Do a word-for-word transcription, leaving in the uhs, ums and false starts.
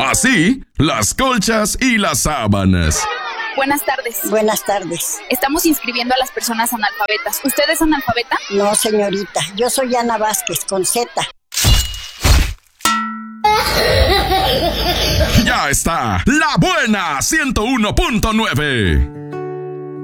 Así, las colchas y las sábanas. Buenas tardes. Buenas tardes. Estamos inscribiendo a las personas analfabetas. ¿Usted es analfabeta? No, señorita. Yo soy Ana Vázquez, con Z. Ya está, La Buena ciento uno punto nueve.